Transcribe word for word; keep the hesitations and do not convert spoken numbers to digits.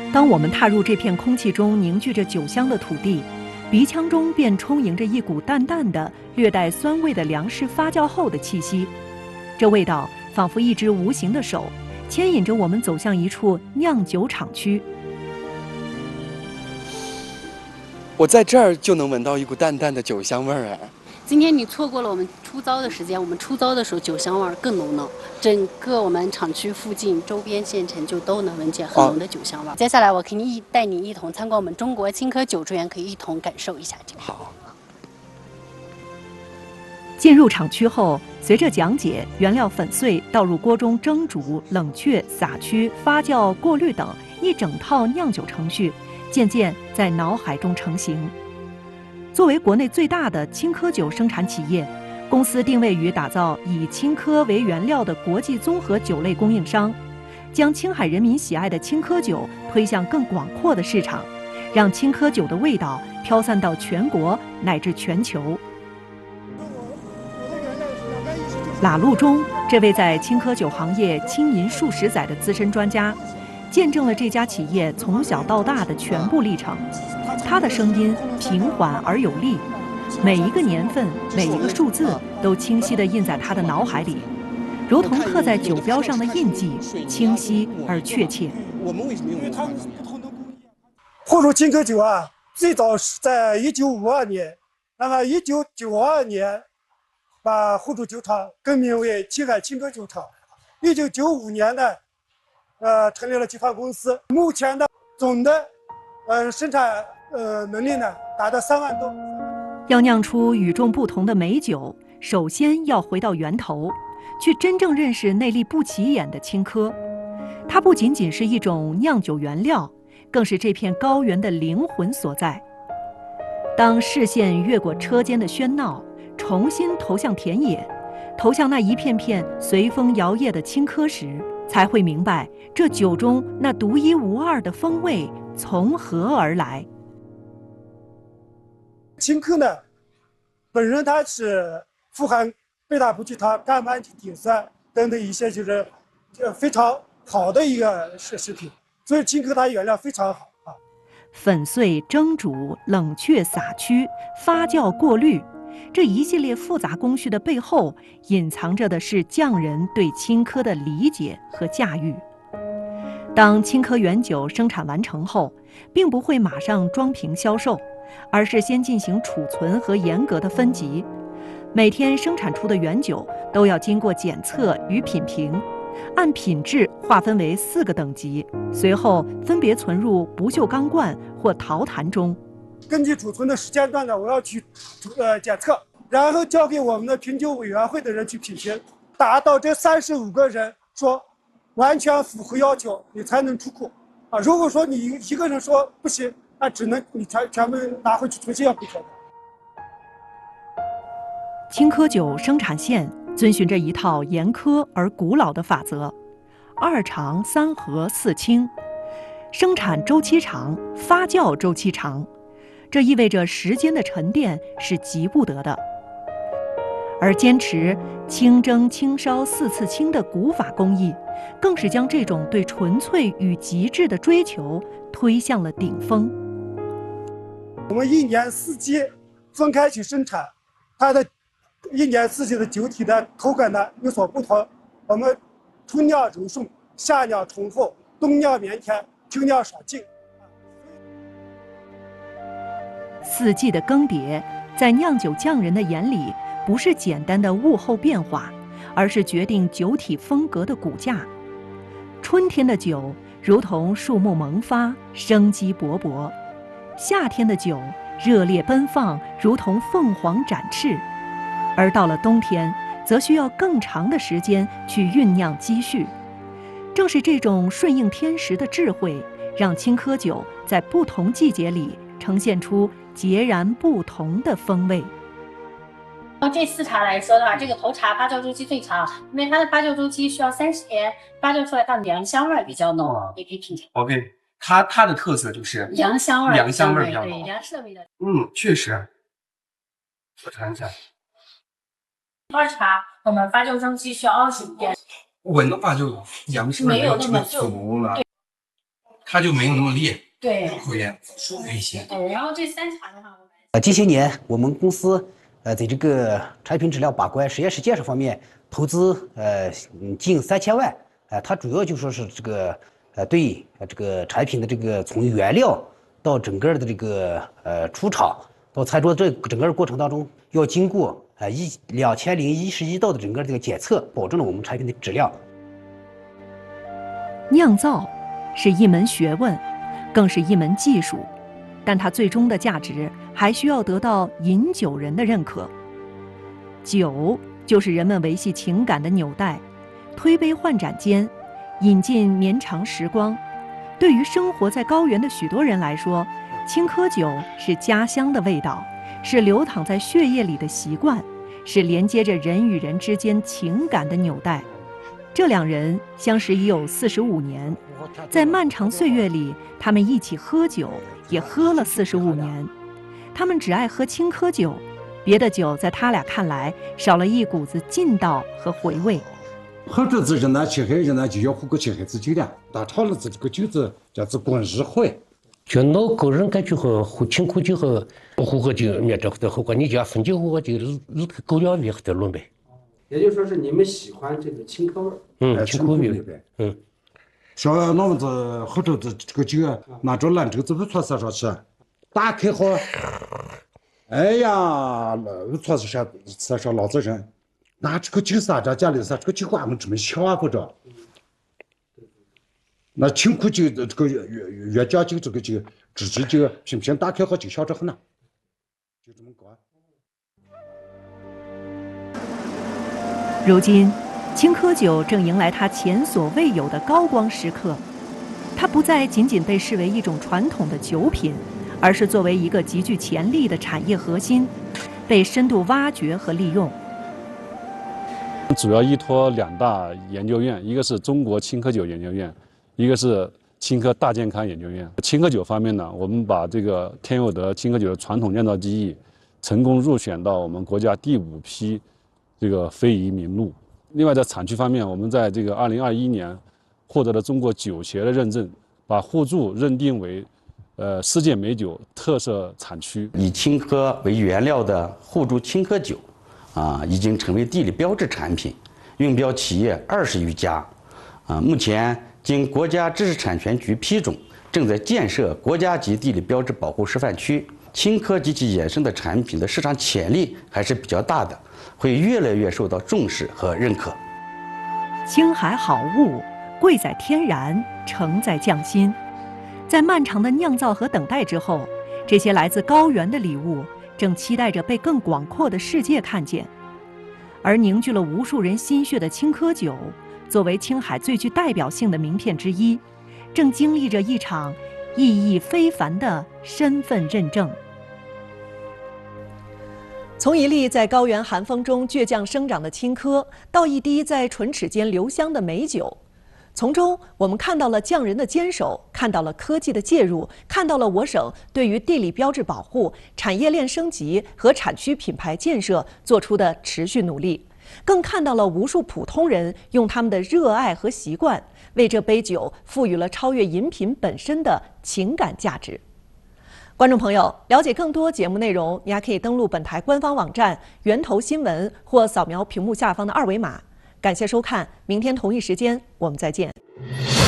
当我们踏入这片空气中凝聚着酒香的土地，鼻腔中便充盈着一股淡淡的、略带酸味的粮食发酵后的气息。这味道仿佛一只无形的手，牵引着我们走向一处酿酒厂区。 我在这儿就能闻到一股淡淡的酒香味儿哎。 今天你错过了我们出糟的时间，我们出糟的时候酒香味儿更浓浓，整个我们厂区附近周边县城就都能闻见很浓的酒香味儿。哦、接下来我可以一带你一同参观我们中国青稞酒庄园，可以一同感受一下这个。 好。 进入厂区后，随着讲解，原料粉碎倒入锅中蒸煮、冷却、撒曲、发酵、过滤等一整套酿酒程序，渐渐在脑海中成型。作为国内最大的青稞酒生产企业，公司定位于打造以青稞为原料的国际综合酒类供应商，将青海人民喜爱的青稞酒推向更广阔的市场，让青稞酒的味道飘散到全国乃至全球。喇路中，这位在青稞酒行业经营数十载的资深专家，见证了这家企业从小到大的全部历程。他的声音平缓而有力，每一个年份、每一个数字都清晰地印在他的脑海里，如同刻在酒标上的印记，清晰而确切。 我们为什么用它不同的工艺？沪州青稞酒啊，最早是在一九五二年，那么一九九二年把沪州酒厂更名为青海青稞酒厂。一九九五年呢，呃，成立了集团公司。目前的总的呃生产呃能力呢，达到三万多。 要酿出与众不同的美酒，首先要回到源头，去真正认识那粒不起眼的青稞。它不仅仅是一种酿酒原料，更是这片高原的灵魂所在。当视线越过车间的喧闹，重新投向田野，投向那一片片随风摇曳的青稞时，才会明白这酒中那独一无二的风味从何而来。 青稞呢，本人它是富含贝塔葡聚糖、甘氨丙酸等等一些就是呃非常好的一个食食品，所以青稞它原料非常好啊。 粉碎、蒸煮、冷却、撒曲、发酵、过滤，这一系列复杂工序的背后，隐藏着的是匠人对青稞的理解和驾驭。当青稞原酒生产完成后，并不会马上装瓶销售，而是先进行储存和严格的分级。每天生产出的原酒都要经过检测与品评，按品质划分为四个等级，随后分别存入不锈钢罐或陶坛中。 根据储存的时间段呢，我要去呃检测，然后交给我们的品酒委员会的人去品评，达到这三十五个人说完全符合要求，你才能出库啊。如果说你一个人说不行，那只能你全全部拿回去重新要赔钱的。 青稞酒生产线遵循着一套严苛而古老的法则：二长、三合、四清。生产周期长，发酵周期长，这意味着时间的沉淀是急不得的。而坚持清蒸清烧四次清的古法工艺，更是将这种对纯粹与极致的追求推向了顶峰。 我们一年四季分开去生产，它的一年四季的酒体的口感呢有所不同。我们春酿柔顺，夏酿醇厚，冬酿绵甜，秋酿爽净。 四季的更迭，在酿酒匠人的眼里，不是简单的物候变化，而是决定酒体风格的骨架。春天的酒如同树木萌发，生机勃勃；夏天的酒热烈奔放，如同凤凰展翅；而到了冬天，则需要更长的时间去酝酿积蓄。正是这种顺应天时的智慧，让青稞酒在不同季节里呈现出截然不同的风味。 这四茶来说的话，这个头茶发酵周期最长，因为它的发酵周期需要三十天，发酵出来它的粮香味比较浓，也可以品尝。 OK， 它它的特色就是粮香味， 粮香味比较浓， 对，粮食的味道。 嗯，确实。我尝一下。 二茶我们发酵周期需要二十天， 闻的话就粮食味没有那么足了。 它就没有那么烈， 对， 口也舒服一些。 对，然后这三茶的话，我呃，近些年我们公司呃在这个产品质量把关、实验室建设方面投资呃嗯近三千万，呃，它主要就说是这个呃对呃这个产品的这个从原料到整个的这个呃出厂到餐桌这整个过程当中，要经过呃一两千零一十一道的整个这个检测，保证了我们产品的质量。 酿造是一门学问，更是一门技术，但它最终的价值还需要得到饮酒人的认可。酒就是人们维系情感的纽带，推杯换盏间，饮尽绵长时光。对于生活在高原的许多人来说，青稞酒是家乡的味道，是流淌在血液里的习惯，是连接着人与人之间情感的纽带。这两人相识已有四十五年，在漫长岁月里，他们一起喝酒，也喝了四十五年。他们只爱喝青稞酒，别的酒在他俩看来少了一股子劲道和回味。 喝这子人呢，青海人呢就要喝个青海子酒了，打炒了子这个酒子叫做滚日会。 就我个人感觉和喝青稞酒和喝喝酒面这的喝过，你就要分酒喝就日日狗粮味和的论呗。 也就是说是你们喜欢这个青稞味儿， 嗯，青稞味呗， 嗯。 像那么子喝着子这个酒啊，拿着兰州子不错撒上去，打开后，哎呀，不错是啥撒上老子人，拿这个酒撒着家里撒这个酒馆们这么香啊，或者，那青稞酒的这个越越越讲究这个酒，直接就平平打开后就香着很了，就这么搞。 如今，青稞酒正迎来它前所未有的高光时刻。它不再仅仅被视为一种传统的酒品，而是作为一个极具潜力的产业核心，被深度挖掘和利用。 主要依托两大研究院，一个是中国青稞酒研究院，一个是青稞大健康研究院。青稞酒方面呢，我们把这个天佑德青稞酒的传统酿造技艺，成功入选到我们国家第五批这个非遗名录。另外，在产区方面，我们在这个二零二一年获得了中国酒协的认证，把互助认定为呃世界美酒特色产区。 以青稞为原料的互助青稞酒，啊，已经成为地理标志产品，运标企业二十余家，啊，目前经国家知识产权局批准，正在建设国家级地理标志保护示范区。青稞及其衍生的产品的市场潜力还是比较大的，会越来越受到重视和认可。 青海好物，贵在天然，成在匠心。在漫长的酿造和等待之后，这些来自高原的礼物正期待着被更广阔的世界看见。而凝聚了无数人心血的青稞酒，作为青海最具代表性的名片之一，正经历着一场意义非凡的身份认证。从一粒在高原寒风中倔强生长的青稞，到一滴在唇齿间留香的美酒，从中我们看到了匠人的坚守，看到了科技的介入，看到了我省对于地理标志保护、产业链升级和产区品牌建设做出的持续努力，更看到了无数普通人用他们的热爱和习惯，为这杯酒赋予了超越饮品本身的情感价值。观众朋友，了解更多节目内容，你还可以登录本台官方网站源头新闻或扫描屏幕下方的二维码。感谢收看，明天同一时间我们再见。